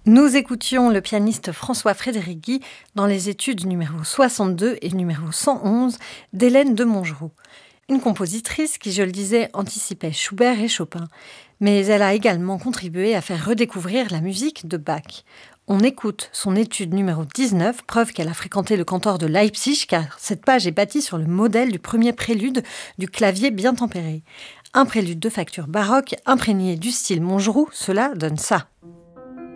Nous écoutions le pianiste François Frédéric-Guy dans les études numéro 62 et numéro 111 d'Hélène de Montgeroux. Une compositrice qui, je le disais, anticipait Schubert et Chopin. Mais elle a également contribué à faire redécouvrir la musique de Bach. On écoute son étude numéro 19, preuve qu'elle a fréquenté le cantor de Leipzig, car cette page est bâtie sur le modèle du premier prélude du clavier bien tempéré. Un prélude de facture baroque imprégné du style Montgeroux, cela donne ça.